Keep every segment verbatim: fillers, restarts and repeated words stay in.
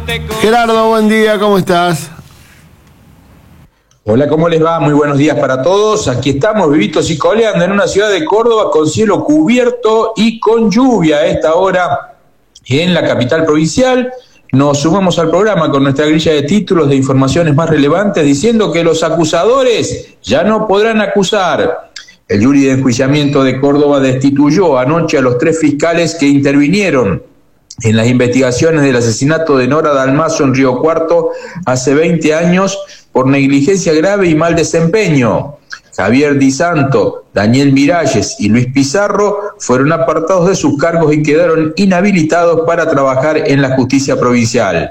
Gerardo, buen día, ¿cómo estás? Hola, ¿cómo les va? Muy buenos días para todos. Aquí estamos, vivitos y coleando en una ciudad de Córdoba con cielo cubierto y con lluvia a esta hora en la capital provincial. Nos sumamos al programa con nuestra grilla de títulos de informaciones más relevantes diciendo que los acusadores ya no podrán acusar. El jury de enjuiciamiento de Córdoba destituyó anoche a los tres fiscales que intervinieron en las investigaciones del asesinato de Nora Dalmazo en Río Cuarto hace veinte años por negligencia grave y mal desempeño. Javier Di Santo, Daniel Miralles y Luis Pizarro fueron apartados de sus cargos y quedaron inhabilitados para trabajar en la justicia provincial.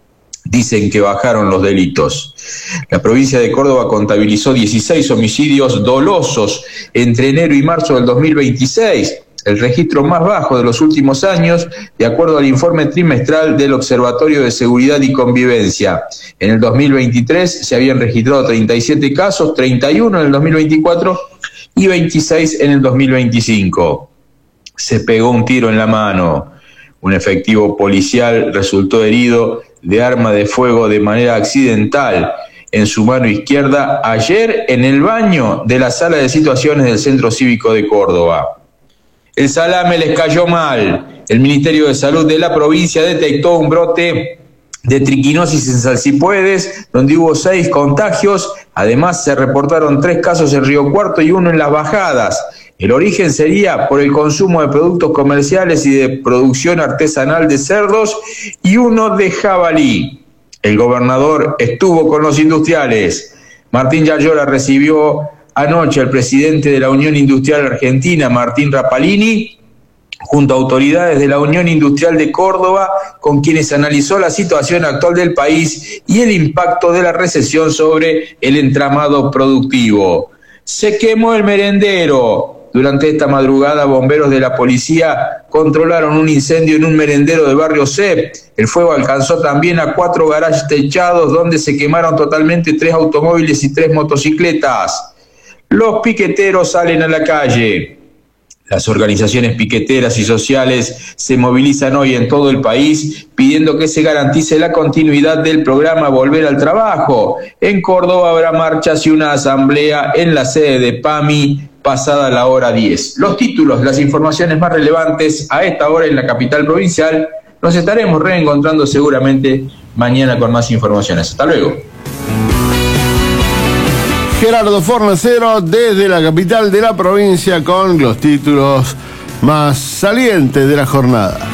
Dicen que bajaron los delitos. La provincia de Córdoba contabilizó dieciséis homicidios dolosos entre enero y marzo del dos mil veintiséis, el registro más bajo de los últimos años, de acuerdo al informe trimestral del Observatorio de Seguridad y Convivencia. En el dos mil veintitrés se habían registrado treinta y siete casos, treinta y uno en el dos mil veinticuatro y veintiséis en el dos mil veinticinco. Se pegó un tiro en la mano. Un efectivo policial resultó herido de arma de fuego de manera accidental en su mano izquierda ayer en el baño de la sala de situaciones del Centro Cívico de Córdoba. El salame les cayó mal. El Ministerio de Salud de la provincia detectó un brote de triquinosis en Salsipuedes, donde hubo seis contagios. Además, se reportaron tres casos en Río Cuarto y uno en Las Bajadas. El origen sería por el consumo de productos comerciales y de producción artesanal de cerdos y uno de jabalí. El gobernador estuvo con los industriales. Martín Yarlora recibió anoche al presidente de la Unión Industrial Argentina, Martín Rapalini, junto a autoridades de la Unión Industrial de Córdoba, con quienes analizó la situación actual del país y el impacto de la recesión sobre el entramado productivo. Se quemó el merendero. Durante esta madrugada, bomberos de la policía controlaron un incendio en un merendero de Barrio C. El fuego alcanzó también a cuatro garajes techados, donde se quemaron totalmente tres automóviles y tres motocicletas. Los piqueteros salen a la calle. Las organizaciones piqueteras y sociales se movilizan hoy en todo el país pidiendo que se garantice la continuidad del programa Volver al Trabajo. En Córdoba habrá marchas y una asamblea en la sede de PAMI pasada la hora diez. Los títulos, las informaciones más relevantes a esta hora en la capital provincial. Nos estaremos reencontrando seguramente mañana con más informaciones. Hasta luego. Gerardo Fornacero desde la capital de la provincia con los títulos más salientes de la jornada.